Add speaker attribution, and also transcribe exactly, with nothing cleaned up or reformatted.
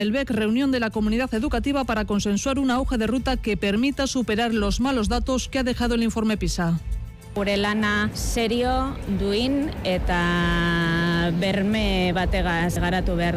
Speaker 1: El B E C, reunión de la comunidad educativa para consensuar una hoja de ruta que permita superar los malos datos que ha dejado el informe PISA.
Speaker 2: Gure lana serio, duin eta berme bategaz garatu behar